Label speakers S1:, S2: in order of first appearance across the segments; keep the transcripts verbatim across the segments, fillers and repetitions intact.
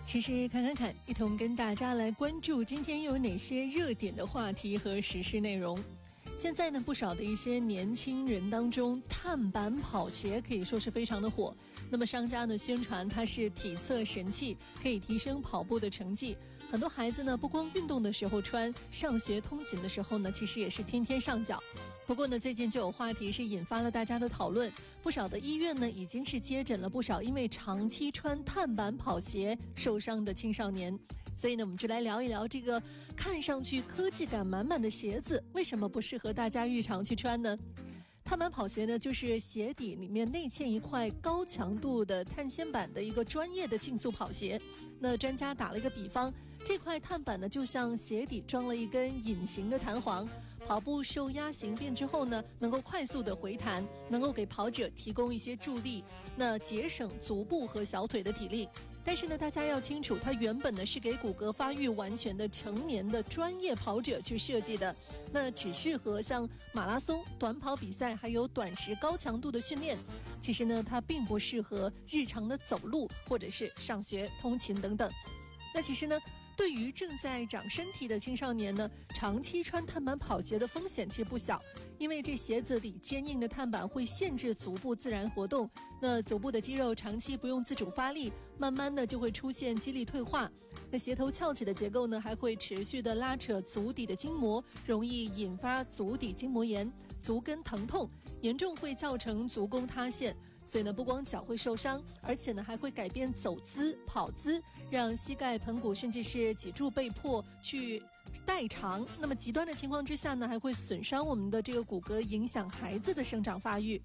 S1: 时时看看看，一同跟大家来关注今天有哪些热点的话题和时事内容。现在呢，不少的一些年轻人当中，碳板跑鞋可以说是非常的火。那么商家呢宣传它是体测神器，可以提升跑步的成绩。很多孩子呢，不光运动的时候穿，上学通勤的时候呢，其实也是天天上脚。不过呢，最近就有话题是引发了大家的讨论，不少的医院呢已经是接诊了不少因为长期穿碳板跑鞋受伤的青少年。所以呢，我们就来聊一聊这个看上去科技感满满的鞋子，为什么不适合大家日常去穿呢？碳板跑鞋呢，就是鞋底里面内嵌一块高强度的碳纤板的一个专业的竞速跑鞋。那专家打了一个比方，这块碳板呢，就像鞋底装了一根隐形的弹簧，跑步受压形变之后呢，能够快速的回弹，能够给跑者提供一些助力，那节省足部和小腿的体力。但是呢，大家要清楚，它原本呢是给骨骼发育完全的成年的专业跑者去设计的，那只适合像马拉松、短跑比赛还有短时高强度的训练。其实呢，它并不适合日常的走路或者是上学、通勤等等。那其实呢，对于正在长身体的青少年呢，长期穿碳板跑鞋的风险其实不小，因为这鞋子里坚硬的碳板会限制足部自然活动，那足部的肌肉长期不用自主发力，慢慢的就会出现肌力退化。那鞋头翘起的结构呢，还会持续的拉扯足底的筋膜，容易引发足底筋膜炎、足跟疼痛，严重会造成足弓塌陷。所以呢，不光脚会受伤，而且呢还会改变走姿、跑姿，让膝盖、盆骨甚至是脊柱被迫去代偿。那么极端的情况之下呢，还会损伤我们的这个骨骼，影响孩子的生长发育。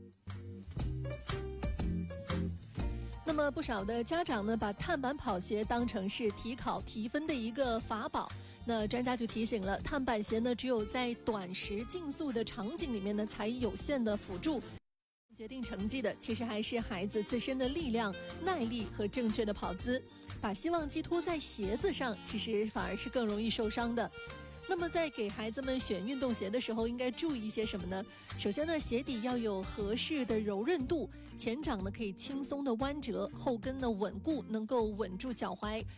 S1: 那么不少的家长呢，把碳板跑鞋当成是提考提分的一个法宝。那专家就提醒了，碳板鞋呢，只有在短时竞速的场景里面呢，才有限的辅助。决定成绩的其实还是孩子自身的力量、耐力和正确的跑姿。把希望寄托在鞋子上，其实反而是更容易受伤的。那么在给孩子们选运动鞋的时候，应该注意一些什么呢？首先呢，鞋底要有合适的柔韧度，前掌呢可以轻松的弯折，后跟呢稳固，能够稳住脚踝。